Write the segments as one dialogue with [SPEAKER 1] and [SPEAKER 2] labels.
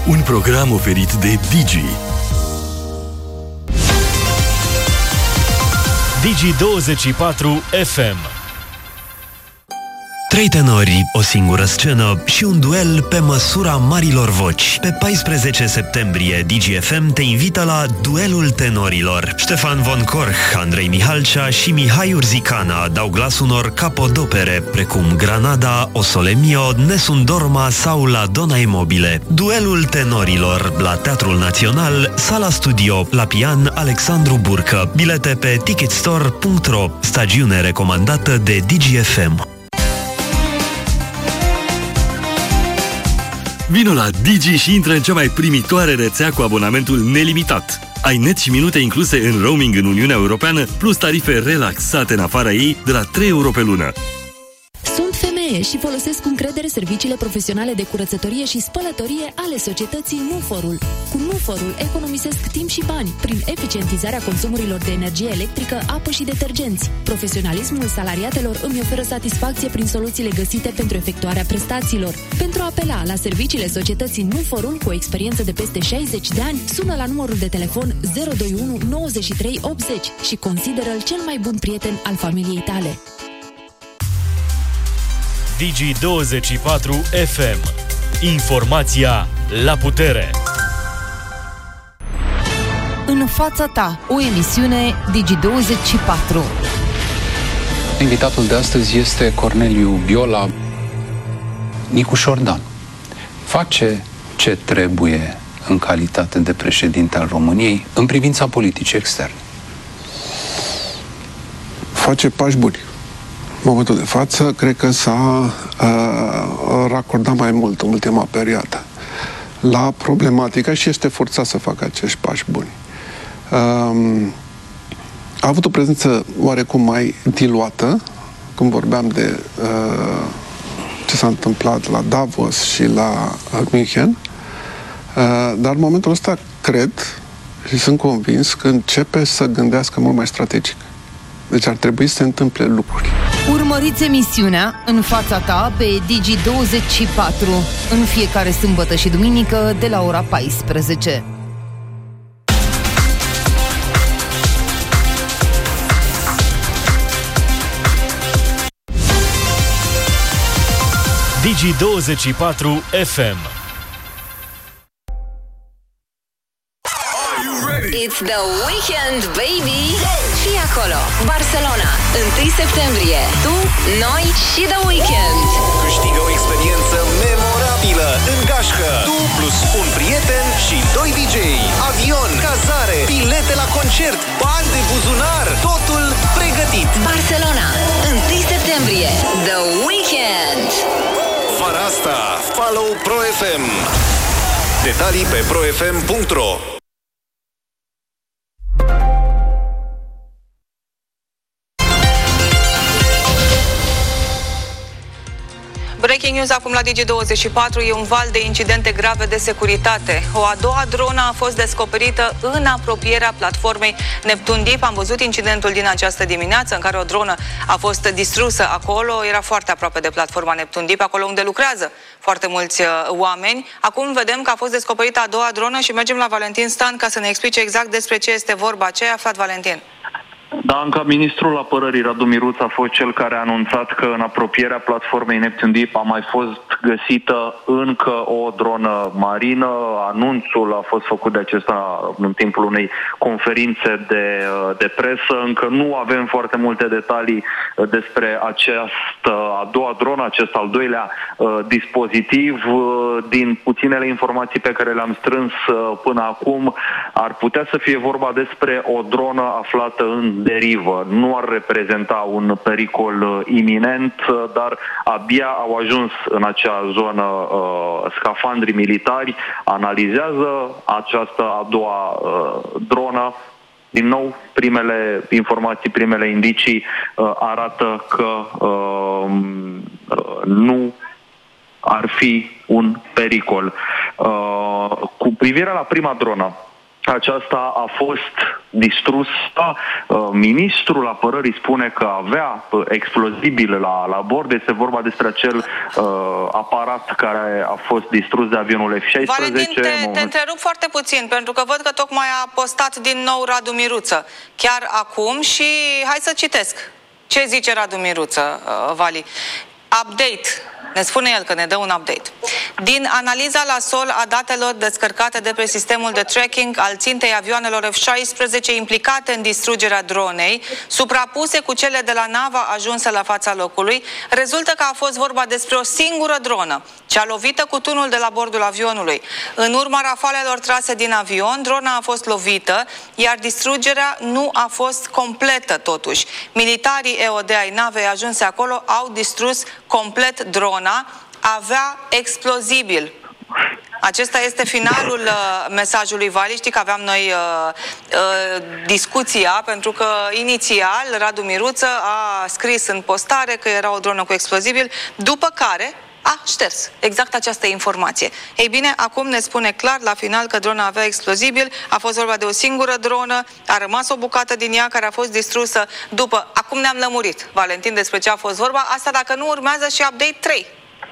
[SPEAKER 1] Un program oferit de Digi.
[SPEAKER 2] Digi24 FM.
[SPEAKER 3] 3 tenori, o singură scenă și un duel pe măsura marilor voci. Pe 14 septembrie, Digi FM te invită la Duelul Tenorilor. Ștefan von Korch, Andrei Mihalcea și Mihai Urzicana dau glas unor capodopere, precum Granada, O Sole Mio, Nessun Dorma sau La Donna e Mobile. Duelul Tenorilor, la Teatrul Național, Sala Studio, la pian Alexandru Burcă. Bilete pe ticketstore.ro, stagiune recomandată de Digi FM.
[SPEAKER 1] Vino la Digi și intră în cea mai primitoare rețea cu abonamentul nelimitat. Ai net și minute incluse în roaming în Uniunea Europeană, plus tarife relaxate în afara ei de la 3 euro pe lună.
[SPEAKER 4] Sunt femeie și folosesc cu încredere serviciile profesionale de curățătorie și spălătorie ale societății Nuforul. Cu Nuforul economisesc timp și bani prin eficientizarea consumurilor de energie electrică, apă și detergenți. Profesionalismul salariatelor îmi oferă satisfacție prin soluțiile găsite pentru efectuarea prestațiilor. Pentru a apela la serviciile societății Nuforul cu o experiență de peste 60 de ani, sună la numărul de telefon 021 93 80 și consideră-l cel mai bun prieten al familiei tale.
[SPEAKER 2] Digi24 FM. Informația la putere.
[SPEAKER 5] În fața ta, o emisiune Digi24.
[SPEAKER 6] Invitatul de astăzi este Corneliu Biola. Nicu Șordan face ce trebuie în calitate de președinte al României în privința politicii externe.
[SPEAKER 7] Face pași buni. În momentul de față, cred că s-a racordat mai mult în ultima perioadă la problematică și este forțat să facă acești pași buni. A avut o prezență oarecum mai diluată, când vorbeam de ce s-a întâmplat la Davos și la München, dar în momentul ăsta cred și sunt convins că începe să gândească mult mai strategic. Deci ar trebui să se întâmple lucruri.
[SPEAKER 5] Urmăriți emisiunea În fața ta pe Digi24 în fiecare sâmbătă și duminică de la ora 14.
[SPEAKER 2] Digi24 FM.
[SPEAKER 8] It's the weekend, baby! Fii acolo, Barcelona, 1 septembrie. Tu, noi și The Weeknd.
[SPEAKER 9] Câștigă o experiență memorabilă în gașcă. Tu plus un prieten și 2 DJ, avion, cazare, bilete la concert, bani de buzunar, totul pregătit.
[SPEAKER 8] Barcelona, 1 septembrie. The Weeknd.
[SPEAKER 9] Vara asta, follow Pro FM. Detalii pe profm.ro.
[SPEAKER 10] Breaking news acum la Digi24, e un val de incidente grave de securitate. O a doua dronă a fost descoperită în apropierea platformei Neptun Deep. Am văzut incidentul din această dimineață în care o dronă a fost distrusă acolo. Era foarte aproape de platforma Neptun Deep, acolo unde lucrează foarte mulți oameni. Acum vedem că a fost descoperită a doua dronă și mergem la Valentin Stan ca să ne explice exact despre ce este vorba. Ce ai aflat, Valentin?
[SPEAKER 11] Da, încă ministrul apărării Radu Miruț a fost cel care a anunțat că în apropierea platformei Neptun Deep a mai fost găsită încă o dronă marină. Anunțul a fost făcut de acesta în timpul unei conferințe de presă. Încă nu avem foarte multe detalii despre această a doua dronă, acest al doilea dispozitiv. Din puținele informații pe care le-am strâns până acum, ar putea să fie vorba despre o dronă aflată în derivă. Nu ar reprezenta un pericol iminent, dar abia au ajuns în acea zonă scafandrii militari, analizează această a doua dronă. Din nou, primele informații, primele indicii arată că nu ar fi un pericol. Cu privire la prima dronă, aceasta a fost distrus. Ministrul apărării spune că avea explozibile la bord. Este vorba despre acel aparat care a fost distrus de avionul F-16.
[SPEAKER 10] Valentin, te întrerup foarte puțin, pentru că văd că tocmai a postat din nou Radu Miruță, chiar acum, și hai să citesc. Ce zice Radu Miruță, Vali? Update. Ne spune el că ne dă un update. Din analiza la sol a datelor descărcate de pe sistemul de tracking al țintei avioanelor F-16 implicate în distrugerea dronei, suprapuse cu cele de la nava ajunsă la fața locului, rezultă că a fost vorba despre o singură dronă, cea lovită cu tunul de la bordul avionului. În urma rafalelor trase din avion, drona a fost lovită, iar distrugerea nu a fost completă totuși. Militarii EOD ai navei ajunse acolo au distrus complet drona. Avea explozibil. Acesta este finalul mesajului, Vali. Știi că aveam noi discuția, pentru că inițial Radu Miruță a scris în postare că era o dronă cu explozibil, după care a șters exact această informație. Ei bine, acum ne spune clar la final că drona avea explozibil, a fost vorba de o singură dronă, a rămas o bucată din ea care a fost distrusă după. Acum ne-am lămurit, Valentin, despre ce a fost vorba, asta dacă nu urmează și update 3.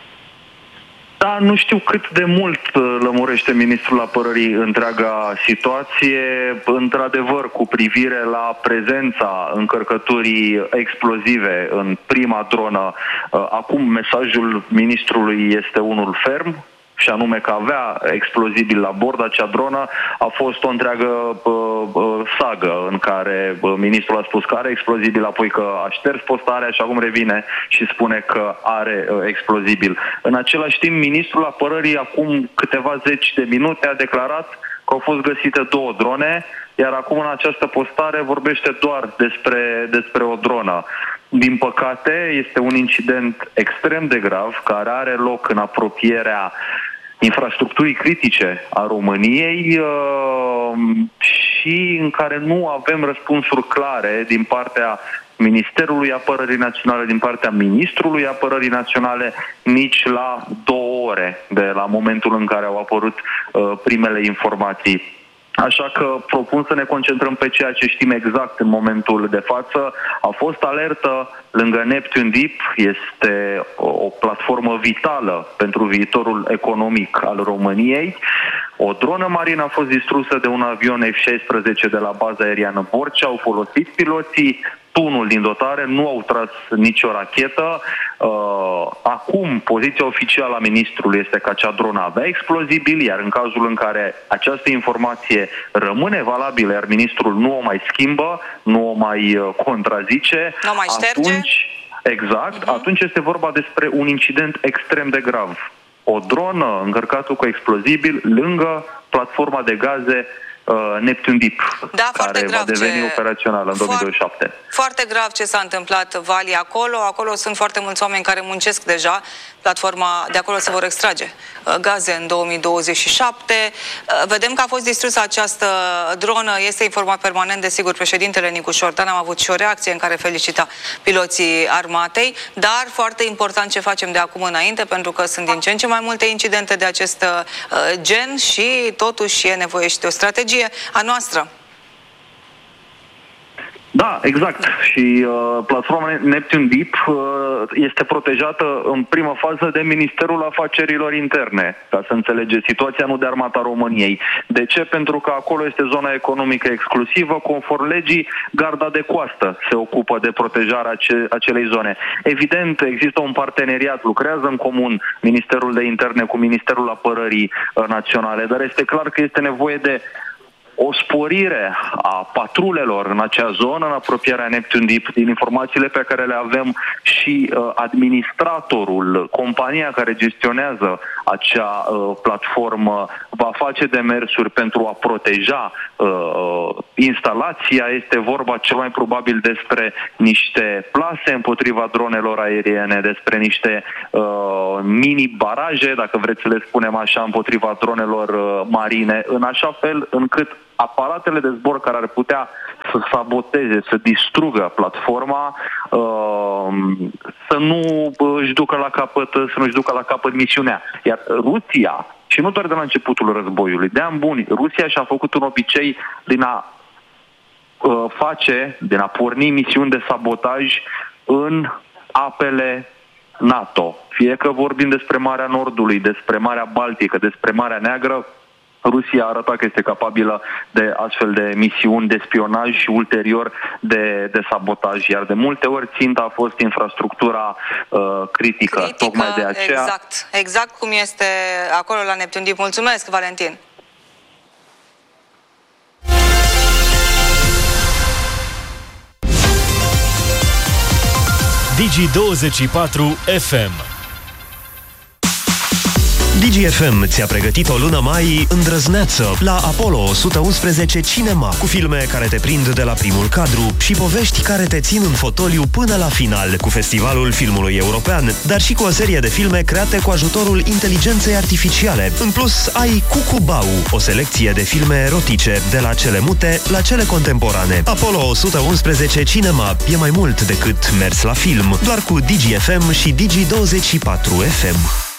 [SPEAKER 11] Da, nu știu cât de mult lămurește ministrul apărării întreaga situație. Într-adevăr, cu privire la prezența încărcăturii explozive în prima dronă, acum mesajul ministrului este unul ferm, și anume că avea explozibil la bord acea dronă. A fost o întreagă sagă în care ministrul a spus că are explozibil, apoi că a șters postarea și acum revine și spune că are explozibil. În același timp, ministrul apărării acum câteva zeci de minute a declarat că au fost găsite 2 drone, iar acum în această postare vorbește doar despre o dronă. Din păcate, este un incident extrem de grav care are loc în apropierea infrastructurii critice a României și în care nu avem răspunsuri clare din partea Ministerului Apărării Naționale, din partea Ministrului Apărării Naționale, nici la 2 ore de la momentul în care au apărut primele informații. Așa că propun să ne concentrăm pe ceea ce știm exact în momentul de față. A fost alertă lângă Neptune Deep, este o platformă vitală pentru viitorul economic al României. O dronă marină a fost distrusă de un avion F-16 de la baza aeriană Borcea, au folosit piloții tunul din dotare, nu au tras nicio rachetă. Acum, poziția oficială a ministrului este că acea dronă avea explozibil, iar în cazul în care această informație rămâne valabilă, iar ministrul nu o mai schimbă, nu o mai contrazice,
[SPEAKER 10] nu mai șterge.
[SPEAKER 11] Atunci este vorba despre un incident extrem de grav. O dronă încărcată cu explozibil lângă platforma de gaze Neptune Deep,
[SPEAKER 10] da,
[SPEAKER 11] care va deveni operațională în 2027.
[SPEAKER 10] Foarte grav ce s-a întâmplat, Vali, acolo. Acolo sunt foarte mulți oameni care muncesc deja. Platforma de acolo se vor extrage gaze în 2027. Vedem că a fost distrusă această dronă. Este informat permanent, desigur, președintele Nicu Șordan. Am avut și o reacție în care felicita piloții armatei. Dar foarte important ce facem de acum înainte, pentru că sunt din ce în ce mai multe incidente de acest gen și totuși e nevoie și de o strategie a noastră.
[SPEAKER 11] Da, exact. Și platforma Neptune Deep este protejată în prima fază de Ministerul Afacerilor Interne, ca să înțelegeți, situația nu de Armata României. De ce? Pentru că acolo este zona economică exclusivă, conform legii, Garda de Coastă se ocupă de protejarea acelei zone. Evident, există un parteneriat, lucrează în comun Ministerul de Interne cu Ministerul Apărării Naționale, dar este clar că este nevoie de o sporire a patrulelor în acea zonă, în apropierea Neptune Deep. Din informațiile pe care le avem, și administratorul, compania care gestionează acea platformă, va face demersuri pentru a proteja instalația. Este vorba cel mai probabil despre niște plase împotriva dronelor aeriene, despre niște mini-baraje, dacă vreți să le spunem așa, împotriva dronelor marine, în așa fel încât aparatele de zbor care ar putea să saboteze, să distrugă platforma, să nu își ducă la capăt misiunea. Iar Rusia, și nu doar de la începutul războiului, de ani buni, Rusia și-a făcut un obicei din a face, din a porni misiuni de sabotaj în apele NATO. Fie că vorbim despre Marea Nordului, despre Marea Baltică, despre Marea Neagră, Rusia a arătat că este capabilă de astfel de misiuni de spionaj și ulterior de sabotaj, iar de multe ori ținta a fost infrastructura critică. Tocmai de aceea...
[SPEAKER 10] Exact cum este acolo la Neptun Deep. Mulțumesc, Valentin!
[SPEAKER 2] Digi24 FM.
[SPEAKER 3] DGFM ți-a pregătit o lună mai îndrăzneață la Apollo 111 Cinema, cu filme care te prind de la primul cadru și povești care te țin în fotoliu până la final, cu Festivalul Filmului European, dar și cu o serie de filme create cu ajutorul inteligenței artificiale. În plus, ai Cucubau, o selecție de filme erotice, de la cele mute la cele contemporane. Apollo 111 Cinema e mai mult decât mers la film, doar cu DGFM și Digi24 FM.